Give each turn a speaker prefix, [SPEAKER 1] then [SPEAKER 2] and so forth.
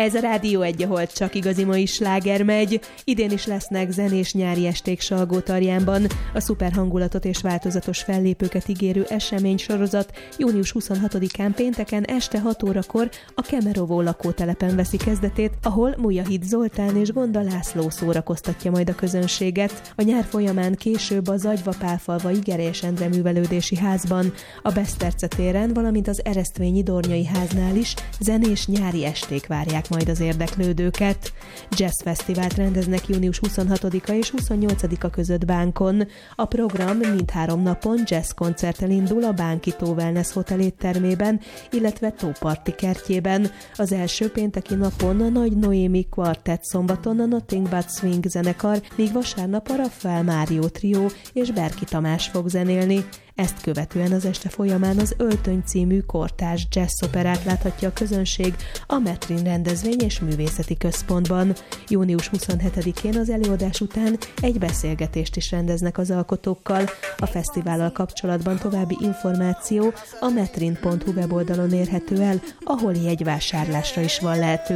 [SPEAKER 1] Ez a Rádió 1, ahol csak igazi mai sláger megy. Idén is lesznek zenés nyári esték Salgótarjánban. A szuper hangulatot és változatos fellépőket ígérő eseménysorozat június 26-án pénteken este 6 órakor a Kemerovó lakótelepen veszi kezdetét, ahol Mujahid Zoltán és Gonda László szórakoztatja majd a közönséget. A nyár folyamán később a Zagyva-Pálfalvai Gerelyes Endre művelődési házban, a Beszterce téren, valamint az Eresztvényi Dornyai háznál is zenés nyári esték várják majd az érdeklődőket. Jazzfesztivált rendeznek június 26-a és 28-a között Bánkon. A program mindhárom napon jazzkoncerttel indul a Bánki Tó Wellness Hotel éttermében, illetve Tóparti kertjében. Az első pénteki napon a Nagy Noémi Kvartett, szombaton a Nothing But Swing zenekar, míg vasárnap a Rafael Mário Trio és Berki Tamás fog zenélni. Ezt követően az este folyamán az Öltöny című kortárs jazz-operát láthatja a közönség a Metrin rendezvény és művészeti központban. Június 27-én az előadás után egy beszélgetést is rendeznek az alkotókkal. A fesztivállal kapcsolatban további információ a metrin.hu weboldalon érhető el, ahol jegyvásárlásra is van lehetőség.